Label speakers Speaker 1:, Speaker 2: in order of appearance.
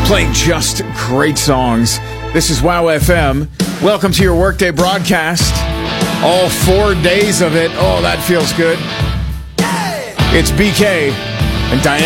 Speaker 1: Playing just great songs. This is WOW FM. Welcome to your workday broadcast. All 4 days of it. Oh, that feels good. It's BK and Diane.